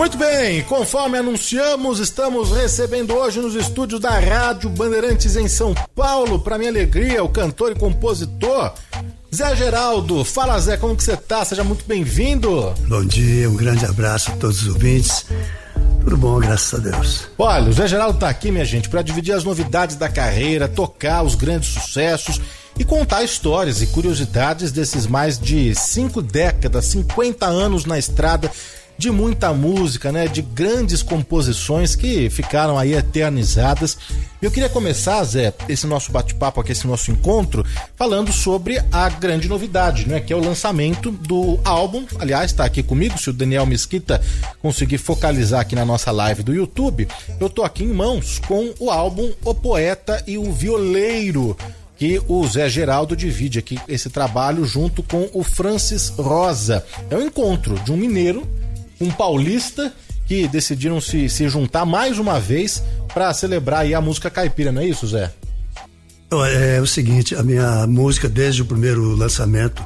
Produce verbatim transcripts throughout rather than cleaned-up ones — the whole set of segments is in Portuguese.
Muito bem, conforme anunciamos, estamos recebendo hoje nos estúdios da Rádio Bandeirantes em São Paulo, para minha alegria, o cantor e compositor Zé Geraldo. Fala, Zé, como que você tá? Seja muito bem-vindo. Bom dia, um grande abraço a todos os ouvintes. Tudo bom, graças a Deus. Olha, o Zé Geraldo tá aqui, minha gente, para dividir as novidades da carreira, tocar os grandes sucessos e contar histórias e curiosidades desses mais de cinco décadas, cinquenta anos na estrada, de muita música, né? De grandes composições que ficaram aí eternizadas. Eu queria começar, Zé, esse nosso bate-papo aqui, esse nosso encontro, falando sobre a grande novidade, né? Que é o lançamento do álbum. Aliás, tá aqui comigo, se o Daniel Mesquita conseguir focalizar aqui na nossa live do YouTube, eu tô aqui em mãos com o álbum O Poeta e o Violeiro, que o Zé Geraldo divide aqui esse trabalho junto com o Francis Rosa. É um encontro de um mineiro, um paulista, que decidiram se, se juntar mais uma vez para celebrar aí a música caipira, não é isso, Zé? É, é o seguinte, a minha música desde o primeiro lançamento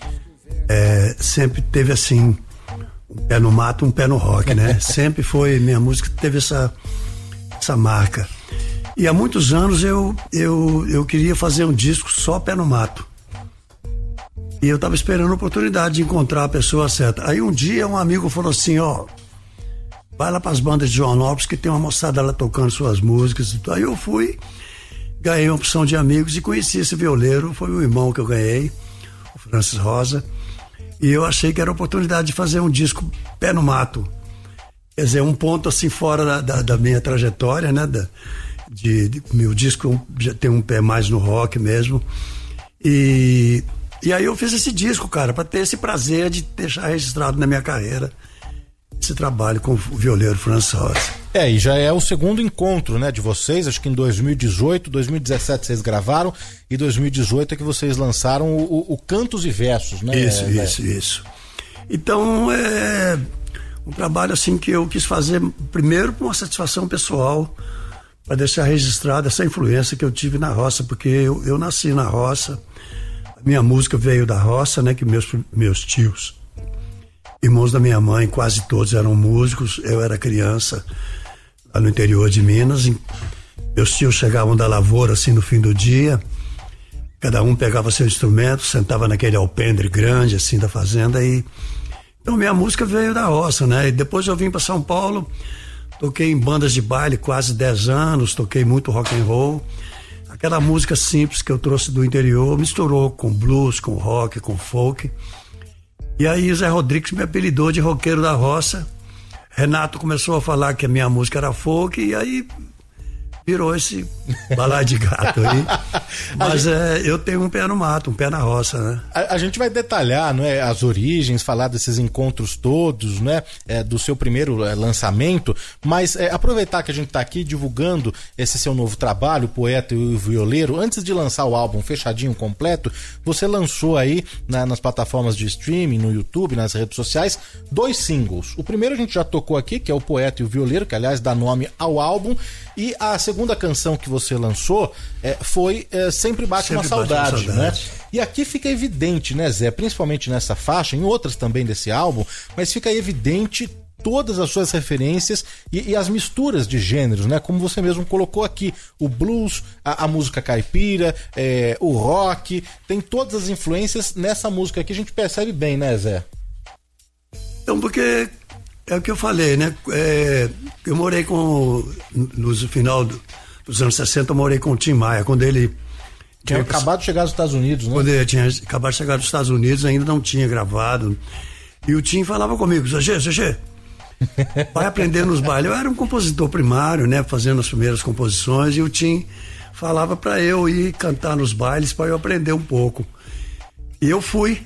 é, sempre teve assim, um pé no mato, um pé no rock, né? Sempre foi, minha música teve essa, essa marca. E há muitos anos eu, eu, eu queria fazer um disco só pé no mato. E eu tava esperando a oportunidade de encontrar a pessoa certa. Aí um dia um amigo falou assim, ó, vai lá pras bandas de Joanópolis que tem uma moçada lá tocando suas músicas. Aí eu fui, ganhei uma opção de amigos e conheci esse violeiro, foi o irmão que eu ganhei, o Francis Rosa. E eu achei que era a oportunidade de fazer um disco pé no mato. Quer dizer, um ponto assim fora da, da, da minha trajetória, né? Da, de, de, meu disco já tem um pé mais no rock mesmo. E... E aí eu fiz esse disco, cara, pra ter esse prazer de deixar registrado na minha carreira esse trabalho com o violeiro Francis Rosa. É, e já é o segundo encontro, né, de vocês, acho que em dois mil e dezoito, dois mil e dezessete vocês gravaram e dois mil e dezoito é que vocês lançaram o, o, o Cantos e Versos, né? Isso, é, isso, né? isso. Então, é um trabalho assim que eu quis fazer primeiro por uma satisfação pessoal, para deixar registrada essa influência que eu tive na roça, porque eu, eu nasci na roça. Minha música veio da roça, né? Que meus, meus tios, irmãos da minha mãe, quase todos eram músicos. Eu era criança lá no interior de Minas. Meus tios chegavam da lavoura assim no fim do dia. Cada um pegava seu instrumento, sentava naquele alpendre grande assim da fazenda. E então minha música veio da roça, né? E depois eu vim para São Paulo, toquei em bandas de baile quase dez anos, toquei muito rock and roll. Aquela música simples que eu trouxe do interior misturou com blues, com rock, com folk. E aí o Zé Rodrigues me apelidou de roqueiro da roça. Renato começou a falar que a minha música era folk e aí virou esse balaio de gato aí. Mas gente, é, eu tenho um pé no mato, um pé na roça, né? A, a gente vai detalhar, não é, as origens, falar desses encontros todos, né? É, do seu primeiro é, lançamento, mas é, aproveitar que a gente está aqui divulgando esse seu novo trabalho, o Poeta e o Violeiro. Antes de lançar o álbum fechadinho, completo, você lançou aí na, nas plataformas de streaming, no YouTube, nas redes sociais, dois singles. O primeiro a gente já tocou aqui, que é o Poeta e o Violeiro, que aliás dá nome ao álbum, e a segunda canção que você lançou é, foi é, Sempre Bate, Sempre uma, saudade, bate uma Saudade, né? E aqui fica evidente, né, Zé, principalmente nessa faixa, em outras também desse álbum, mas fica evidente todas as suas referências e, e as misturas de gêneros, né? Como você mesmo colocou aqui, o blues, a, a música caipira, é, o rock, tem todas as influências nessa música aqui, a gente percebe bem, né, Zé? Então, porque é o que eu falei, né? É, eu morei com, no final do, dos anos sessenta, eu morei com o Tim Maia, quando ele tinha acabado de chegar dos Estados Unidos, né? Quando ele tinha acabado de chegar dos Estados Unidos, ainda não tinha gravado. E o Tim falava comigo, Zé, Zé, vai aprender nos bailes. Eu era um compositor primário, né? Fazendo as primeiras composições, e o Tim falava para eu ir cantar nos bailes para eu aprender um pouco. E eu fui.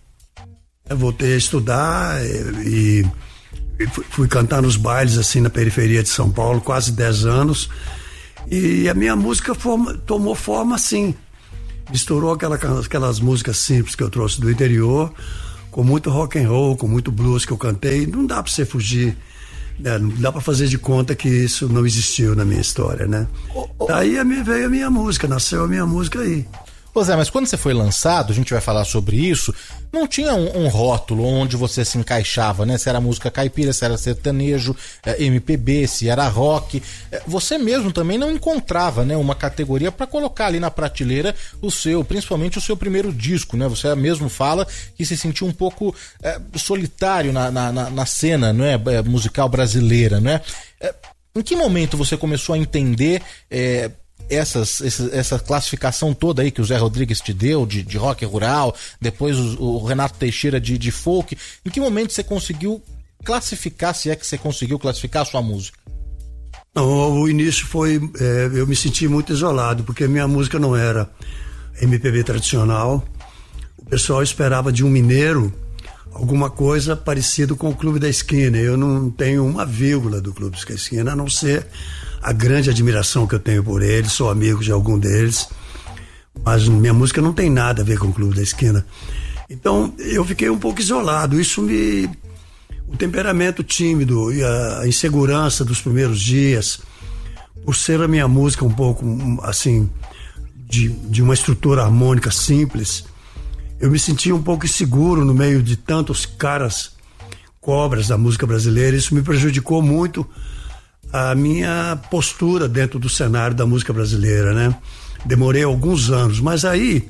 Eu voltei a estudar e, e fui, fui cantar nos bailes assim na periferia de São Paulo, quase dez anos. E a minha música forma, tomou forma assim. Misturou aquela, aquelas músicas simples que eu trouxe do interior, com muito rock and roll, com muito blues que eu cantei. Não dá pra você fugir, né? Não dá pra fazer de conta que isso não existiu na minha história, né? Oh, oh. Daí a minha, veio a minha música, nasceu a minha música aí. Ô Zé, mas quando você foi lançado, a gente vai falar sobre isso, não tinha um, um rótulo onde você se encaixava, né? Se era música caipira, se era sertanejo, é, M P B, se era rock. É, você mesmo também não encontrava, né, uma categoria para colocar ali na prateleira o seu, principalmente o seu primeiro disco, né? Você mesmo fala que se sentiu um pouco é, solitário na, na, na cena, né, musical brasileira, né? É, em que momento você começou a entender... É, Essas, essa, essa classificação toda aí que o Zé Rodrigues te deu de, de rock rural, depois o, o Renato Teixeira de, de folk, em que momento você conseguiu classificar, se é que você conseguiu classificar a sua música? Não, o início foi, é, eu me senti muito isolado, porque a minha música não era M P B tradicional. O pessoal esperava de um mineiro alguma coisa parecido com o Clube da Esquina. Eu não tenho uma vírgula do Clube da Esquina, a não ser a grande admiração que eu tenho por eles, sou amigo de algum deles, mas minha música não tem nada a ver com o Clube da Esquina. Então eu fiquei um pouco isolado. Isso me... o temperamento tímido e a insegurança dos primeiros dias, por ser a minha música um pouco assim, de, de uma estrutura harmônica simples, eu me sentia um pouco inseguro no meio de tantos caras cobras da música brasileira. Isso me prejudicou muito a minha postura dentro do cenário da música brasileira, né? Demorei alguns anos, mas aí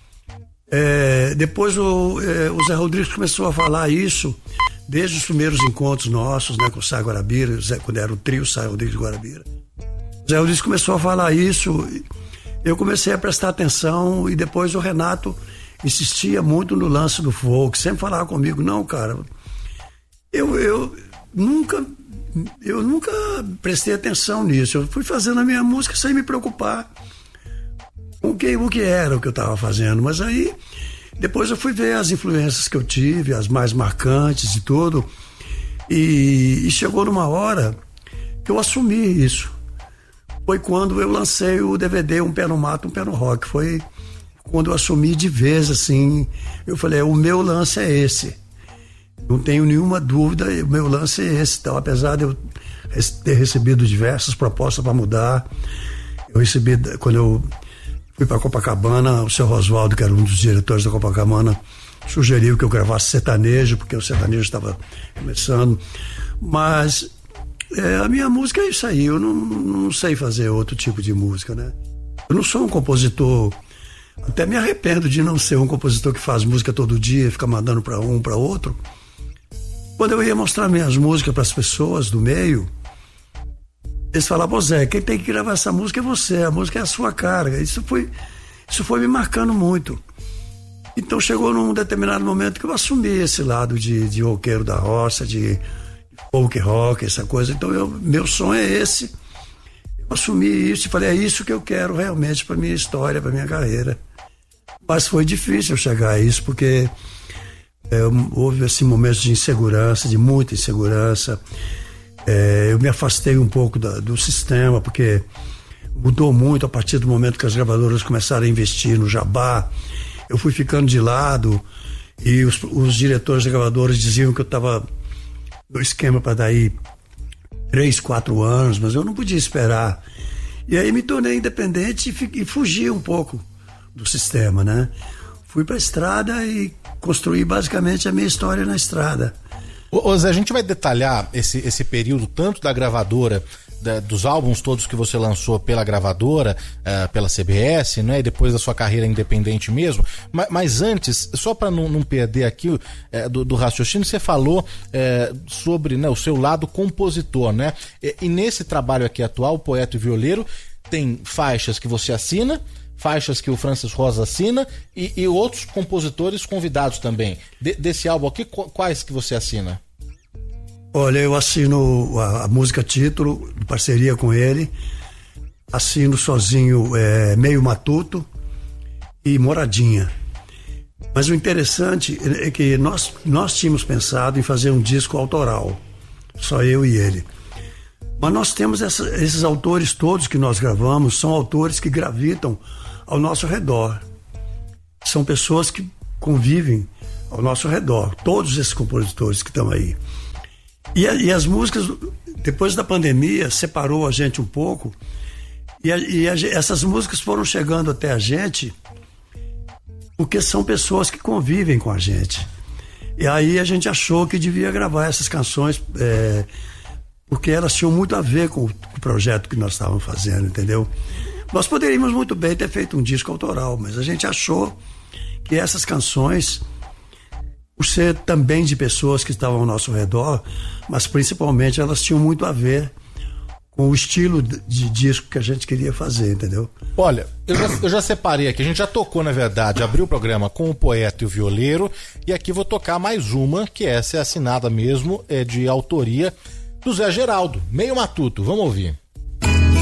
é, depois o, é, o Zé Rodrigues começou a falar isso desde os primeiros encontros nossos, né, com o Sá Guarabira, o Zé, quando era o trio Sá Rodrigues Guarabira. O Zé Rodrigues começou a falar isso, eu comecei a prestar atenção, e depois o Renato insistia muito no lance do folk, sempre falava comigo, não, cara, eu, eu nunca... Eu nunca prestei atenção nisso. Eu fui fazendo a minha música sem me preocupar com o que, o que era o que eu estava fazendo. Mas aí, depois eu fui ver as influências que eu tive, as mais marcantes e tudo. E, e chegou numa hora que eu assumi isso. Foi quando eu lancei o D V D Um Pé no Mato, Um Pé no Rock. Foi quando eu assumi de vez, assim. Eu falei, o meu lance é esse. Não tenho nenhuma dúvida, o meu lance é esse. Então, apesar de eu ter recebido diversas propostas para mudar, eu recebi, quando eu fui para Copacabana, o seu Oswaldo, que era um dos diretores da Copacabana, sugeriu que eu gravasse sertanejo, porque o sertanejo estava começando. Mas é, a minha música é isso aí, eu não, não sei fazer outro tipo de música, né? Eu não sou um compositor, até me arrependo de não ser um compositor que faz música todo dia, fica mandando para um, para outro. Quando eu ia mostrar minhas músicas para as pessoas do meio, eles falavam, Zé, quem tem que gravar essa música é você, a música é a sua cara. Isso foi, isso foi me marcando muito. Então chegou num determinado momento que eu assumi esse lado de, de roqueiro da roça, de folk rock, essa coisa. Então eu, meu sonho é esse. Eu assumi isso e falei, é isso que eu quero realmente para minha história, para minha carreira. Mas foi difícil chegar a isso, porque É, houve assim, momentos de insegurança, de muita insegurança. É, eu me afastei um pouco da, do sistema, porque mudou muito a partir do momento que as gravadoras começaram a investir no jabá. Eu fui ficando de lado, e os, os diretores das gravadoras diziam que eu estava no esquema para daí três, quatro anos, mas eu não podia esperar. E aí me tornei independente e, e fugi um pouco do sistema, né? Fui para a estrada e construí basicamente a minha história na estrada. Ô Zé, a gente vai detalhar esse, esse período tanto da gravadora, da, dos álbuns todos que você lançou pela gravadora, uh, pela C B S, né, e depois da sua carreira independente mesmo. Mas, mas antes, só para não, não perder aqui uh, do, do raciocínio, você falou uh, sobre, né, o seu lado compositor, né? E, e nesse trabalho aqui atual, o Poeta e Violeiro, tem faixas que você assina, faixas que o Francis Rosa assina e, e outros compositores convidados também. De, desse álbum aqui, quais que você assina? Olha, eu assino a, a música título, em parceria com ele, assino sozinho é, Meio Matuto e Moradinha. Mas o interessante é que nós, nós tínhamos pensado em fazer um disco autoral, só eu e ele. Mas nós temos essa, esses autores todos que nós gravamos, são autores que gravitam ao nosso redor. São pessoas que convivem ao nosso redor, todos esses compositores que estão aí. E, a, e as músicas, depois da pandemia, separou a gente um pouco, e, a, e a, essas músicas foram chegando até a gente porque são pessoas que convivem com a gente. E aí a gente achou que devia gravar essas canções, é, porque elas tinham muito a ver com o, com o projeto que nós estávamos fazendo, entendeu? Nós poderíamos muito bem ter feito um disco autoral, mas a gente achou que essas canções, por ser também de pessoas que estavam ao nosso redor, mas principalmente elas tinham muito a ver com o estilo de disco que a gente queria fazer, entendeu? Olha, eu já, eu já separei aqui, a gente já tocou, na verdade, abriu o programa com o Poeta e o Violeiro, e aqui vou tocar mais uma, que essa é assinada mesmo, é de autoria do Zé Geraldo, Meio Matuto. Vamos ouvir.